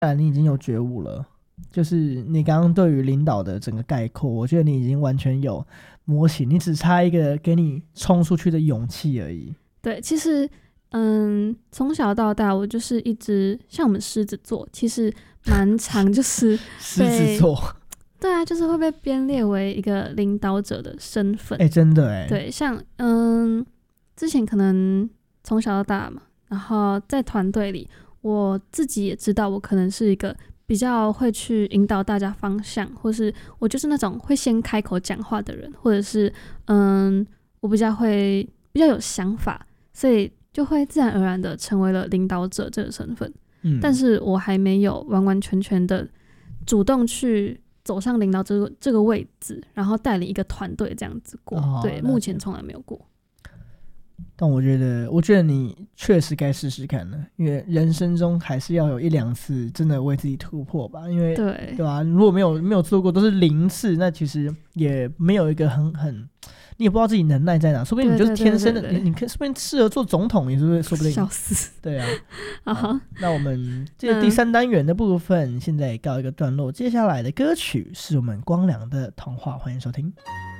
你已经有觉悟了，就是你刚刚对于领导的整个概括，我觉得你已经完全有模型，你只差一个给你冲出去的勇气而已。 对，其实从小到大我就是一直像我们狮子座，其实蛮常就是狮子座， 对啊，就是会被编列为一个领导者的身份。 真的对，像之前可能从小到大嘛，然后在团队里，我自己也知道我可能是一个比较会去引导大家方向，或是我就是那种会先开口讲话的人，或者是我比较有想法，所以就会自然而然的成为了领导者这个身份。但是我还没有完完全全的主动去走上领导这个位置，然后带领一个团队这样子过。对，目前从来没有过。 但我觉得你确实该试试看了，因为人生中还是要有一两次真的为自己突破吧。因为对吧？如果没有做过，都是零次，那其实也没有一个很。你也不知道自己能耐在哪，说不定你就是天生的，你说不定适合做总统，也是说不定。 笑死！ 对啊。好，那我们这第3单元的部分现在也告一个段落，接下来的歌曲是我们光良的童话，欢迎收听。